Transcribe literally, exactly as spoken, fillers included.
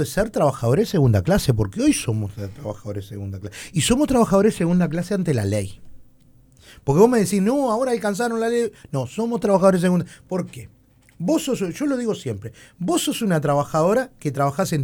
de ser trabajadores de segunda clase, porque hoy somos trabajadores de segunda clase. Y somos trabajadores de segunda clase ante la ley. Porque vos me decís, no, ahora alcanzaron la ley. No, somos trabajadores de segunda. ¿Por qué? Vos sos, yo lo digo siempre, vos sos una trabajadora que trabajás en